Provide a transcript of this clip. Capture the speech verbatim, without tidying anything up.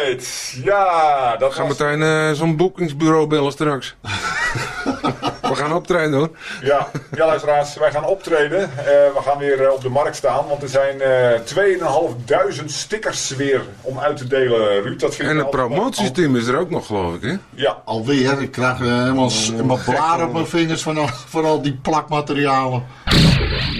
Alright, ja, dat We gaan was... meteen uh, zo'n boekingsbureau bellen straks. We gaan optreden hoor. Ja, ja luisteraars, wij gaan optreden. Uh, we gaan weer uh, op de markt staan, want er zijn uh, tweeduizend stickers weer om uit te delen, Ruud. Dat vind en ik het altijd promotieteam al... is er ook nog, geloof ik, hè? Ja. Alweer, ik krijg uh, helemaal, helemaal blaar op mijn vingers van al, van al die plakmaterialen.